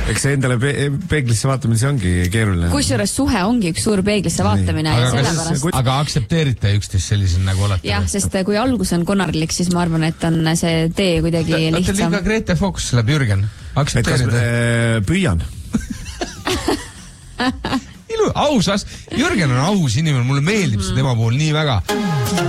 Eks see endale peeglisse vaatamine, see ongi keeruline. Kusjuures suhe ongi üks suur peeglisse vaatamine ja sellepärast. Aga aktsepteerite üksteist sellised nagu olete? Jah, sest kui algus on konarlik, siis ma arvan, et on see tee kuidagi lihtsam. Liiga Grete Fox läheb Jürgen. Aktsepteerite? Püüan. Ausas. Jürgen on aus inimene, mulle meeldib see tema puhul nii väga.